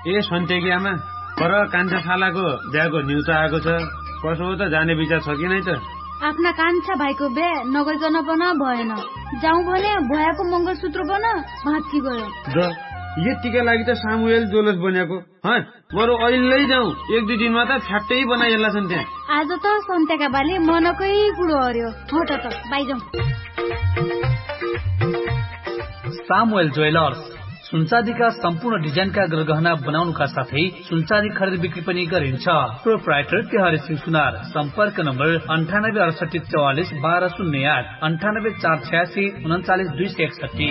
ए सन्तेकी आमा, पर कान्छा खालाको बिहाको न्युज आएको छ। कसो हो त, जाने विचार छ कि नै त? आफ्ना कान्छा भाइको बिहे नगइकन पनि भएन। जाउँ भने भयाको मङ्गलसूत्र पनि भाँच्ची गयो। यतिका लागि त सामुएल जोलस बनेको। बरु अहिले जाउँ, 1-2 दिनमा त फ्याक्टै बनाइएला छन् त्यहाँ। आज त सन्तेका बाले मनकै कुरो हर्यो। हट त बाइजाउँ। सामुएल ज्वेलर्स सुनचाँदीका सम्पूर्ण डिजाइनका गरगहना बनाउनुका साथै सुनचाँदी खरिद बिक्री पनि गरिन्छ। प्रोप्राइटर तिहारी सिंह सुनार। सम्पर्क नम्बर 9868441208, 98486 39261।